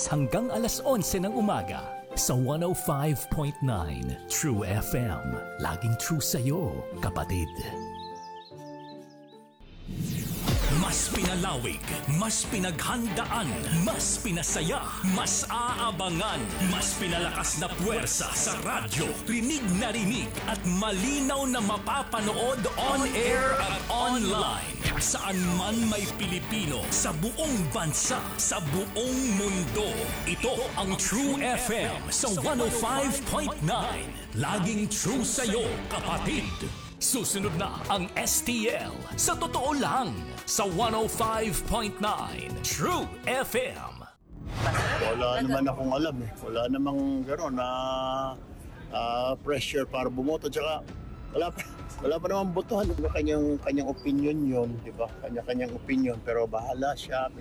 hanggang alas 11 ng umaga sa 105.9 True FM. Laging true sa'yo, kapatid. Mas pinalawig, mas pinaghandaan, mas pinasaya, mas aabangan, mas pinalakas na puwersa sa radyo. Rinig na rinig at malinaw na mapapanood on air at online. Saan man may Pilipino, sa buong bansa, sa buong mundo. Ito ang True FM sa 105.9. Laging true sa'yo, kapatid. Susunod na ang STL sa totoo lang sa 105.9 True FM. Wala naman akong alam eh. Wala namang gano'n na pressure para bumoto. Tsaka wala pa naman botohan. Kanyang opinion yun, di ba? Kanya-kanyang opinion. Pero bahala siya.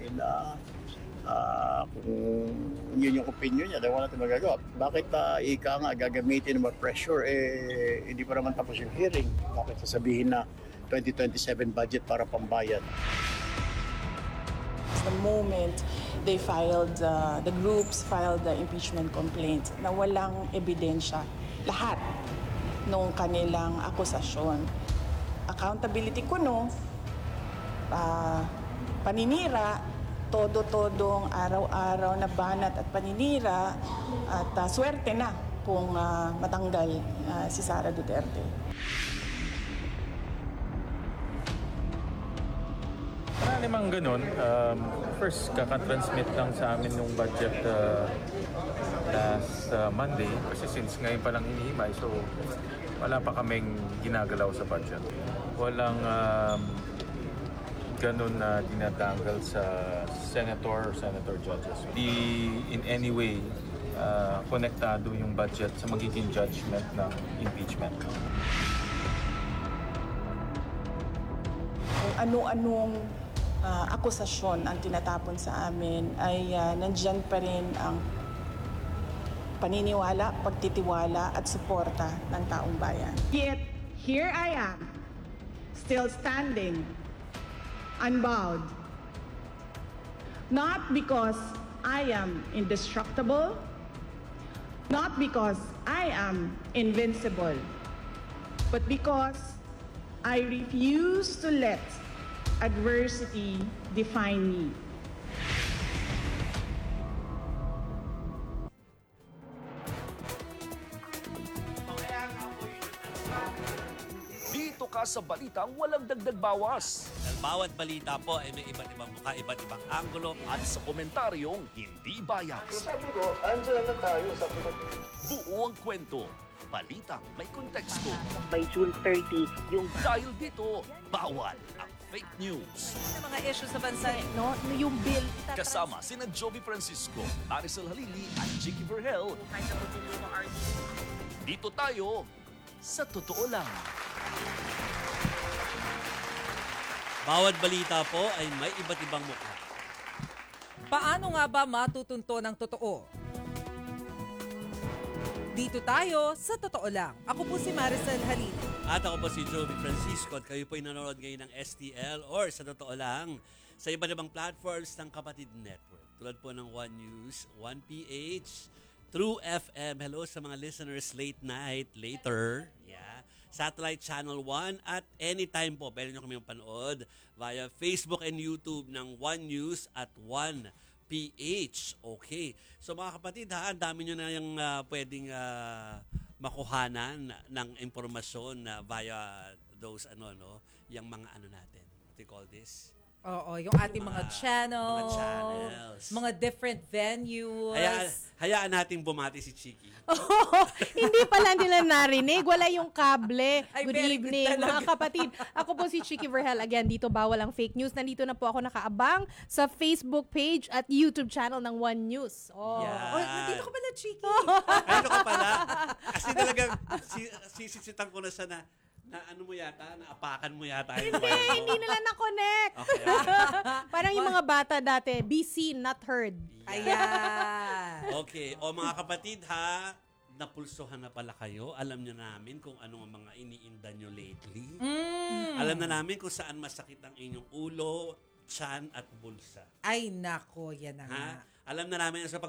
Kung yun yung opinion niya, dahil wala natin magagawa. Bakit ika nga gagamitin ng pressure? Hindi pa naman tapos yung hearing. Bakit sasabihin na 2027 budget para pambayad? The moment they filed, the groups filed the impeachment complaint na walang ebidensya, lahat nung kanilang akusasyon. Accountability kuno, paninira, todo-todong araw-araw na banat at paninira at swerte na kung matanggal si Sara Duterte. Maraming ganun. First, kakatransmit lang sa amin yung budget last Monday. Kasi since ngayon pa lang hinihimay, so wala pa kaming ginagalaw sa budget. Walang ganun na dinatanggal sa senator or senator judges. Di in any way konektado yung budget sa magiging judgment ng impeachment. Kung ano-anong akusasyon ang tinatapon sa amin ay nandyan pa rin ang paniniwala, pagtitiwala at suporta ng taong bayan. Yet, here I am, still standing, unbowed. Not because I am indestructible, not because I am invincible, but because I refuse to let adversity define me. Dito ka sa balitang walang dagdag bawas. Dahil bawat balita po ay may iba't ibang mukha, iba't ibang anggulo. At sa komentaryong hindi bias. Sabi ko, andyan na tayo. Sabi ko, Buo ang kwento. Balitang may konteksto. By June 30, yung Dahil dito, bawal ang fake news. Sa mga issues sa bansa, no? Yung bill. Kasama sina Joby Francisco, Maricel Halili at Chicky Vergel. Dito tayo sa totoo lang. Bawat balita po ay may iba't ibang mukha. Paano nga ba matutunto ng totoo? Dito tayo sa totoo lang. Ako po si Maricel Halili. At ako po si Joby Francisco at kayo po ay nanonood ngayon ng STL or sa totoo lang sa iba't ibang platforms ng Kapatid Network. Tulad po ng One News, One PH, True FM. Hello sa mga listeners late night, later. Yeah. Satellite Channel 1 at anytime po. Pwede nyo kami mapanood via Facebook and YouTube ng One News at One PH. Okay. So mga kapatid ha, ang dami nyo na yung pwedeng makuhanan ng impormasyon via those yung mga natin. What do you call this? Oo, yung ating mga channels. Mga different venues. Hayaan natin bumati si Chiki. Hindi pala nila narinig. Wala yung kable. Ay, Good very evening, good talaga. mga kapatid. Ako po si Chicky Vergel. Again, dito bawal ang fake news. Nandito na po ako nakaabang sa Facebook page at YouTube channel ng One News. Oh. Yeah. Oh, nandito ka pala, Chiki. Ano ka pala? Kasi talagang sisisitan ko na sana na ano mo yata, naapakan mo yata. Hindi nila na-connect. Okay. Parang yung mga bata dati, be seen, not heard. Ayan. Okay. O mga kapatid ha, napulsohan na pala kayo. Alam nyo namin kung ano ang mga iniinda nyo lately. Alam na namin kung saan masakit ang inyong ulo, tiyan at bulsa. Ay, nako, yan na nga. Ha? Alam na namin sa